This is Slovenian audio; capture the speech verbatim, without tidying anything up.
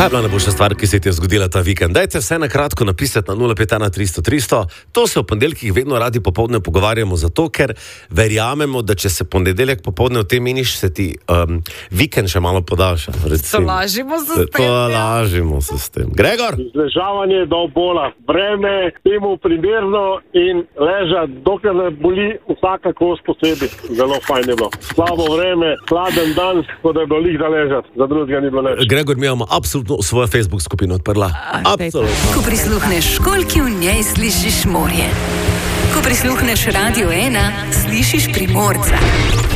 Kaj je bila najboljša stvar, ki se ti je zgodila ta vikend? Dajte vse na kratko napisati na nula pet ena tristo tristo. To se v ponedeljkih vedno radi popoldne pogovarjamo, zato ker verjamemo, da če se ponedeljek popoldne o tem meniš, se ti um, vikend še malo podaljša. Lažimo se s tem. To lažimo se s tem. Gregor? Ležavanje do bola. Vreme temu primerno in ležati, dokler ne boli vsaka kost posebej. Zelo fajn je bilo. Slabo vreme, hladen dan, tako da je bilo lih da ležati. Za drugega ni bilo ležati. Gregor, mi imamo absolutno svojo Facebook skupino odprla. Absolutno. Ko prisluhneš školjki, v njej slišiš morje. Ko prisluhneš Radio ena, slišiš Primorca.